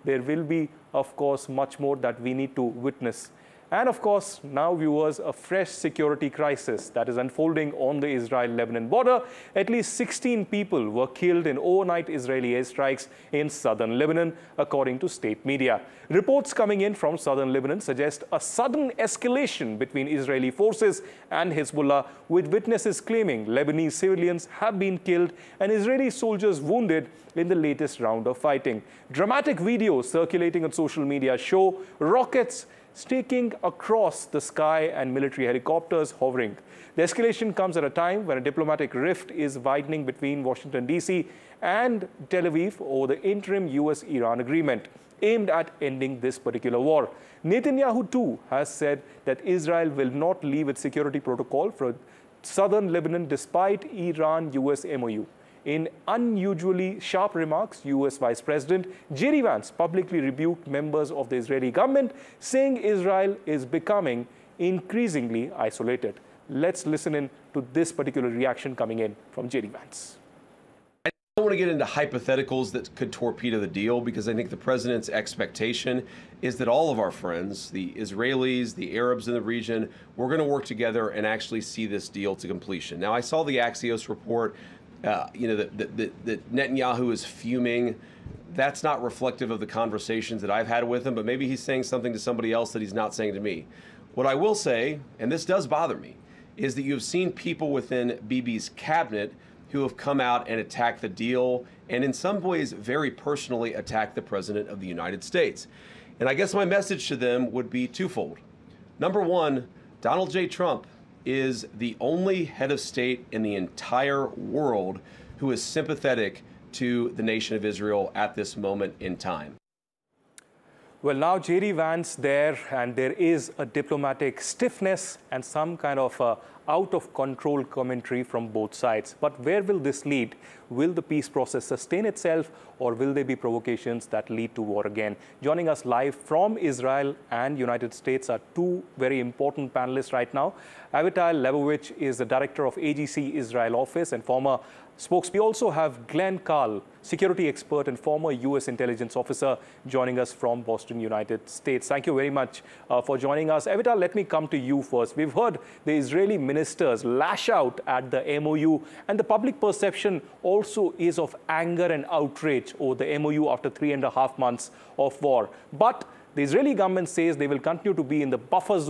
there will be, of course, much more that we need to witness. And of course, now viewers, a fresh security crisis that is unfolding on the Israel-Lebanon border. At least 16 people were killed in overnight Israeli airstrikes in southern Lebanon, according to state media. Reports coming in from southern Lebanon suggest a sudden escalation between Israeli forces and Hezbollah, with witnesses claiming Lebanese civilians have been killed and Israeli soldiers wounded in the latest round of fighting. Dramatic videos circulating on social media show rockets streaking across the sky and military helicopters hovering. The escalation comes at a time when a diplomatic rift is widening between Washington, D.C. and Tel Aviv over the interim US-Iran agreement aimed at ending this particular war. Netanyahu, too, has said that Israel will not leave its security protocol for southern Lebanon despite Iran-US MOU. In unusually sharp remarks, U.S. Vice President J.D. Vance publicly rebuked members of the Israeli government, saying Israel is becoming increasingly isolated. Let's listen in to this particular reaction coming in from J.D. Vance. I don't want to get into hypotheticals that could torpedo the deal, because I think the president's expectation is that all of our friends, the Israelis, the Arabs in the region, we're going to work together and actually see this deal to completion. Now, I saw the Axios report. That Netanyahu is fuming. That's not reflective of the conversations that I've had with him, but maybe he's saying something to somebody else that he's not saying to me. What I will say, and this does bother me, is that you've seen people within Bibi's cabinet who have come out and attacked the deal, and in some ways very personally attacked the President of the United States. And I guess my message to them would be twofold. Number one, Donald J. Trump is the only head of state in the entire world who is sympathetic to the nation of Israel at this moment in time. Well, now J.D. Vance there, and there is a diplomatic stiffness and some kind of out-of-control commentary from both sides. But where will this lead? Will the peace process sustain itself, or will there be provocations that lead to war again? Joining us live from Israel and United States are two very important panelists right now. Avital Leibovich is the director of AGC Israel office and former spokesperson. We also have Glenn Carl, security expert and former U.S. intelligence officer, joining us from Boston, United States. Thank you very much for joining us. Avital, let me come to you first. We've heard the Israeli ministers lash out at the MOU, and the public perception also is of anger and outrage over the MOU after 3.5 months of war. But the Israeli government says they will continue to be in the buffer zone